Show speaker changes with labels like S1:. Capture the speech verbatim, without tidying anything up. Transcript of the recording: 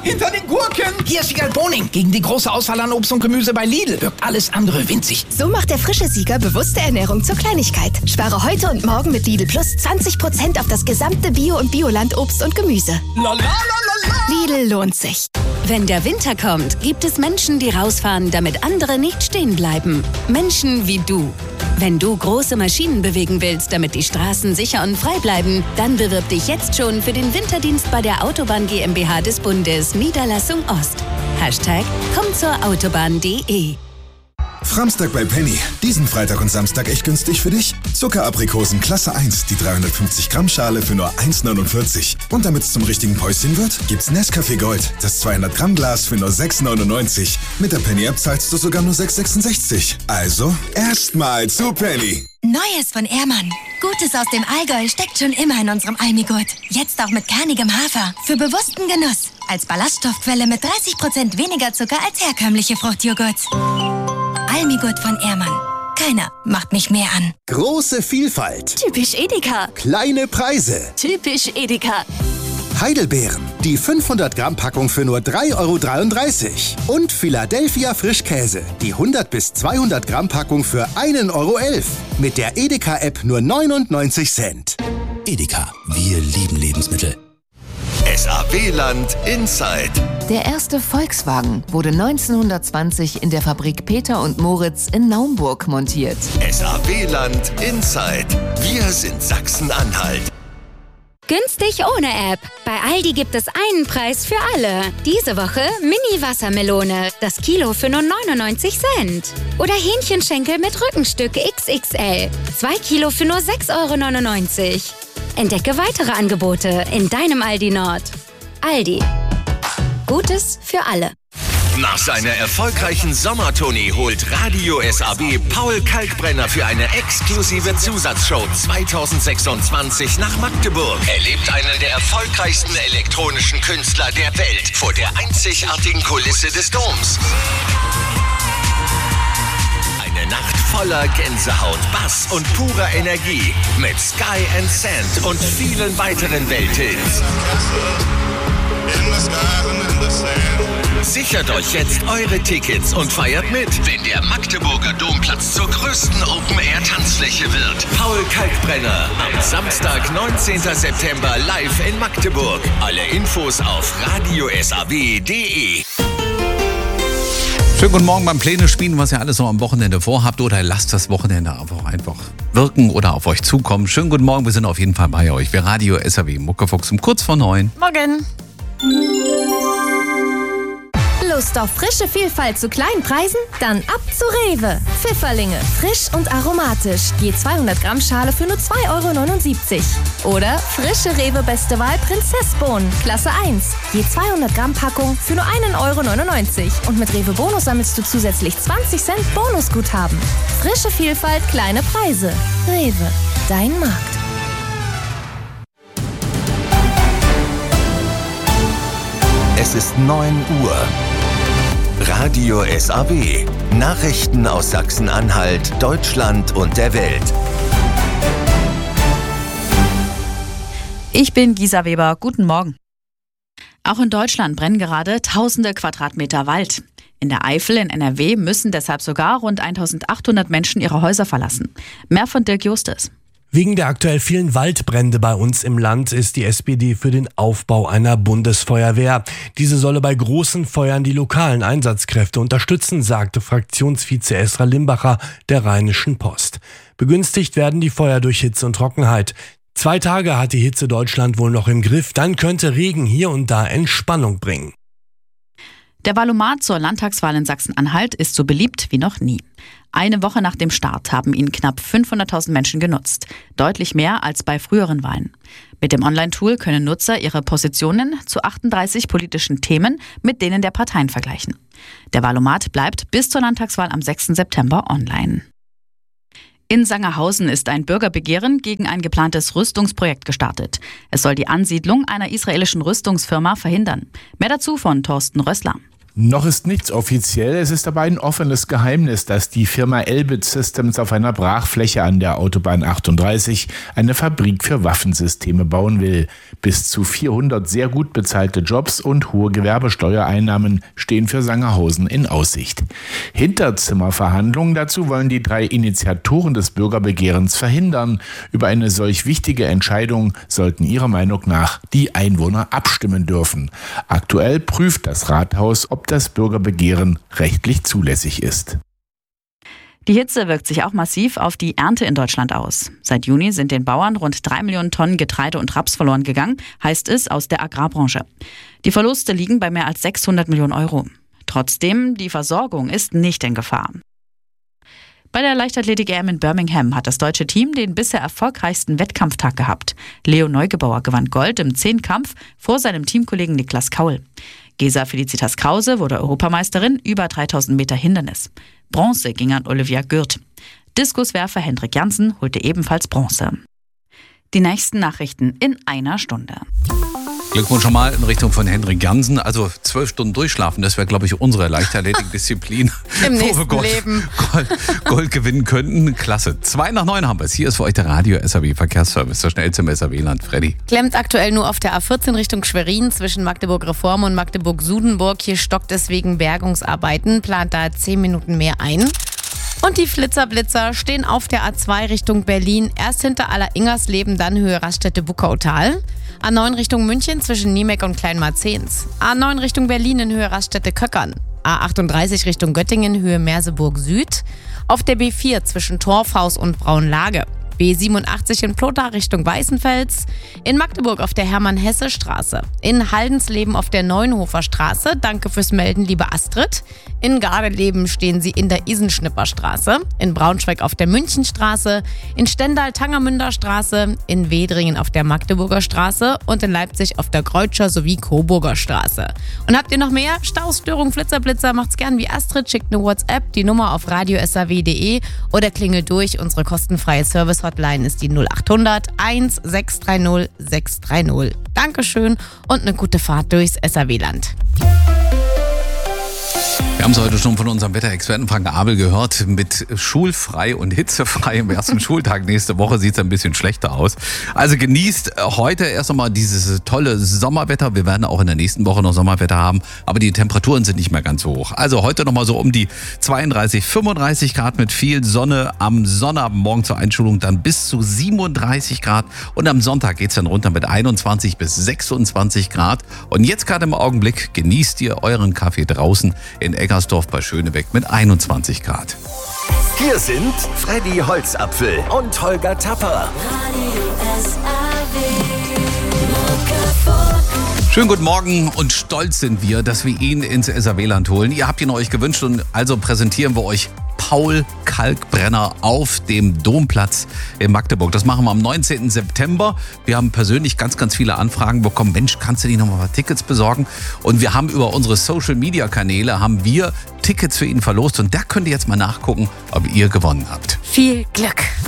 S1: hinter den Gurken.
S2: Hier ist Sieger Boning. Gegen die große Auswahl an Obst und Gemüse bei Lidl wirkt alles andere winzig.
S3: So macht der frische Sieger bewusste Ernährung zur Kleinigkeit. Spare heute und morgen mit Lidl Plus zwanzig Prozent auf das gesamte Bio- und Bioland Obst und Gemüse.
S1: La la la la la.
S3: Lidl lohnt sich.
S4: Wenn der Winter kommt, gibt es Menschen, die rausfahren, damit andere nicht stehen bleiben. Menschen wie du. Wenn du große Maschinen bewegen willst, damit die Straßen sicher und frei bleiben, dann bewirb dich jetzt schon für den Winterdienst bei der Autobahn GmbH des Bundes, Niederlassung Ost. Hashtag komm zur Autobahn punkt de.
S5: Framstag bei Penny. Diesen Freitag und Samstag echt günstig für dich. Zuckeraprikosen Klasse eins, die dreihundertfünfzig Gramm Schale für nur eins neunundvierzig. Und damit es zum richtigen Päuschen wird, gibt's Nescafé Gold, das zweihundert Gramm Glas für nur sechs neunundneunzig. Mit der Penny-App zahlst du sogar nur sechs sechsundsechzig. Also, erstmal zu Penny.
S6: Neues von Ehrmann. Gutes aus dem Allgäu steckt schon immer in unserem Almigurt. Jetzt auch mit kernigem Hafer. Für bewussten Genuss. Als Ballaststoffquelle mit dreißig Prozent weniger Zucker als herkömmliche Fruchtjoghurts. Almigurt von Ehrmann. Keiner macht mich mehr an.
S7: Große Vielfalt.
S4: Typisch Edeka.
S7: Kleine Preise.
S4: Typisch Edeka.
S7: Heidelbeeren. Die fünfhundert Gramm Packung für nur drei Euro dreiunddreißig. Und Philadelphia Frischkäse. Die hundert bis zweihundert Gramm Packung für ein Euro elf. Mit der Edeka-App nur neunundneunzig Cent.
S8: Edeka. Wir lieben Lebensmittel.
S9: S A W-Land Inside.
S10: Der erste Volkswagen wurde neunzehnhundertzwanzig in der Fabrik Peter und Moritz in Naumburg montiert.
S9: S A W-Land Inside. Wir sind Sachsen-Anhalt.
S11: Günstig ohne App. Bei Aldi gibt es einen Preis für alle. Diese Woche Mini-Wassermelone. Das Kilo für nur neunundneunzig Cent. Oder Hähnchenschenkel mit Rückenstück X X L. Zwei Kilo für nur sechs Euro neunundneunzig. Entdecke weitere Angebote in deinem Aldi Nord. Aldi. Gutes für alle.
S9: Nach seiner erfolgreichen Sommertournee holt Radio S A W Paul Kalkbrenner für eine exklusive Zusatzshow zweitausendsechsundzwanzig nach Magdeburg. Erlebt einen der erfolgreichsten elektronischen Künstler der Welt vor der einzigartigen Kulisse des Doms. Eine Nacht voller Gänsehaut, Bass und purer Energie mit Sky and Sand und vielen weiteren Welthits. Sichert euch jetzt eure Tickets und feiert mit, wenn der Magdeburger Domplatz zur größten Open-Air-Tanzfläche wird. Paul Kalkbrenner am Samstag, neunzehnten September live in Magdeburg. Alle Infos auf radio s a w punkt de.
S12: Schönen guten Morgen beim Pläne spielen, was ihr alles noch am Wochenende vorhabt, oder lasst das Wochenende einfach, einfach wirken oder auf euch zukommen. Schönen guten Morgen, wir sind auf jeden Fall bei euch. Wir Radio S A W Muckefuchs um kurz vor neun.
S3: Morgen. Lust auf frische Vielfalt zu kleinen Preisen? Dann ab zu Rewe. Pfifferlinge, frisch und aromatisch. Je zweihundert Gramm Schale für nur zwei Euro neunundsiebzig. Oder frische Rewe Beste Wahl Prinzessbohnen, Klasse eins. Je zweihundert Gramm Packung für nur ein Euro neunundneunzig. Und mit Rewe Bonus sammelst du zusätzlich zwanzig Cent Bonusguthaben. Frische Vielfalt, kleine Preise. Rewe, dein Markt.
S9: Es ist neun Uhr. Radio S A W. Nachrichten aus Sachsen-Anhalt, Deutschland und der Welt.
S13: Ich bin Gisa Weber. Guten Morgen. Auch in Deutschland brennen gerade tausende Quadratmeter Wald. In der Eifel in N R W müssen deshalb sogar rund eintausendachthundert Menschen ihre Häuser verlassen. Mehr von Dirk Justus.
S14: Wegen der aktuell vielen Waldbrände bei uns im Land ist die S P D für den Aufbau einer Bundesfeuerwehr. Diese solle bei großen Feuern die lokalen Einsatzkräfte unterstützen, sagte Fraktionsvize Esra Limbacher der Rheinischen Post. Begünstigt werden die Feuer durch Hitze und Trockenheit. Zwei Tage hat die Hitze Deutschland wohl noch im Griff, dann könnte Regen hier und da Entspannung bringen.
S13: Der Wahlomat zur Landtagswahl in Sachsen-Anhalt ist so beliebt wie noch nie. Eine Woche nach dem Start haben ihn knapp fünfhunderttausend Menschen genutzt. Deutlich mehr als bei früheren Wahlen. Mit dem Online-Tool können Nutzer ihre Positionen zu achtunddreißig politischen Themen mit denen der Parteien vergleichen. Der Wahlomat bleibt bis zur Landtagswahl am sechsten September online. In Sangerhausen ist ein Bürgerbegehren gegen ein geplantes Rüstungsprojekt gestartet. Es soll die Ansiedlung einer israelischen Rüstungsfirma verhindern. Mehr dazu von Thorsten Rössler.
S15: Noch ist nichts offiziell, es ist aber ein offenes Geheimnis, dass die Firma Elbit Systems auf einer Brachfläche an der Autobahn achtunddreißig eine Fabrik für Waffensysteme bauen will. Bis zu vierhundert sehr gut bezahlte Jobs und hohe Gewerbesteuereinnahmen stehen für Sangerhausen in Aussicht. Hinterzimmerverhandlungen dazu wollen die drei Initiatoren des Bürgerbegehrens verhindern. Über eine solch wichtige Entscheidung sollten ihrer Meinung nach die Einwohner abstimmen dürfen. Aktuell prüft das Rathaus, ob das Bürgerbegehren rechtlich zulässig ist.
S13: Die Hitze wirkt sich auch massiv auf die Ernte in Deutschland aus. Seit Juni sind den Bauern rund drei Millionen Tonnen Getreide und Raps verloren gegangen, heißt es aus der Agrarbranche. Die Verluste liegen bei mehr als sechshundert Millionen Euro. Trotzdem, die Versorgung ist nicht in Gefahr. Bei der Leichtathletik-E M in Birmingham hat das deutsche Team den bisher erfolgreichsten Wettkampftag gehabt. Leo Neugebauer gewann Gold im Zehnkampf vor seinem Teamkollegen Niklas Kaul. Gesa Felicitas Krause wurde Europameisterin über dreitausend Meter Hindernis. Bronze ging an Olivia Gürt. Diskuswerfer Hendrik Jansen holte ebenfalls Bronze. Die nächsten Nachrichten in einer Stunde.
S12: Glückwunsch schon mal in Richtung von Hendrik Jansen. Also zwölf Stunden durchschlafen, das wäre, glaube ich, unsere Leichtathletik-Disziplin,
S16: Im
S12: wo
S16: nächsten
S12: wir Gold,
S16: Leben.
S12: Gold, Gold gewinnen könnten. Klasse. Zwei nach neun haben wir es. Hier ist für euch der Radio S A W Verkehrsservice, der schnellste im S A W-Land. Freddy.
S16: Klemmt aktuell nur auf der A vierzehn Richtung Schwerin zwischen Magdeburg-Reform und Magdeburg-Sudenburg. Hier stockt es wegen Bergungsarbeiten, plant da zehn Minuten mehr ein. Und die Flitzerblitzer stehen auf der A zwei Richtung Berlin, erst hinter Aller-Ingersleben, dann Höhe Raststätte-Buckautal. A neun Richtung München zwischen Niemeck und Kleinmarzehns. A neun Richtung Berlin in Höhe Raststätte-Köckern. A achtunddreißig Richtung Göttingen, Höhe Merseburg Süd. Auf der B vier zwischen Torfhaus und Braunlage. B siebenundachtzig in Plotha Richtung Weißenfels, in Magdeburg auf der Hermann-Hesse-Straße, in Haldensleben auf der Neuenhofer Straße, danke fürs Melden, liebe Astrid, in Gardeleben stehen sie in der Isenschnipper-Straße, in Braunschweig auf der Münchenstraße, in Stendal-Tangermünder Straße, in Wedringen auf der Magdeburger Straße und in Leipzig auf der Kreutscher sowie Coburger Straße. Und habt ihr noch mehr Staustörung, Flitzerblitzer, macht's gern wie Astrid, schickt eine WhatsApp, die Nummer auf radio s a w punkt de oder klingelt durch, unsere kostenfreie Service Hotline ist die null achthundert eins sechs drei null sechs drei null. Dankeschön und eine gute Fahrt durchs S A W-Land.
S12: Wir haben es heute schon von unserem Wetterexperten Frank Abel gehört. Mit schulfrei und hitzefrei im ersten Schultag nächste Woche sieht es ein bisschen schlechter aus. Also genießt heute erst einmal dieses tolle Sommerwetter. Wir werden auch in der nächsten Woche noch Sommerwetter haben, aber die Temperaturen sind nicht mehr ganz so hoch. Also heute nochmal so um die zweiunddreißig, fünfunddreißig Grad mit viel Sonne. Am Sonnabend morgen zur Einschulung dann bis zu siebenunddreißig Grad. Und am Sonntag geht es dann runter mit einundzwanzig bis sechsundzwanzig Grad. Und jetzt gerade im Augenblick genießt ihr euren Kaffee draußen in Eggersdorf bei Schönebeck mit einundzwanzig Grad.
S9: Hier sind Freddy Holzapfel und Holger Tapper.
S12: Schönen guten Morgen und stolz sind wir, dass wir ihn ins S A W-Land holen. Ihr habt ihn euch gewünscht und also präsentieren wir euch Paul Kalkbrenner auf dem Domplatz in Magdeburg. Das machen wir am neunzehnten September. Wir haben persönlich ganz, ganz viele Anfragen bekommen. Mensch, kannst du nicht noch mal Tickets besorgen? Und wir haben über unsere Social-Media-Kanäle haben wir Tickets für ihn verlost. Und da könnt ihr jetzt mal nachgucken, ob ihr gewonnen habt.
S16: Viel Glück!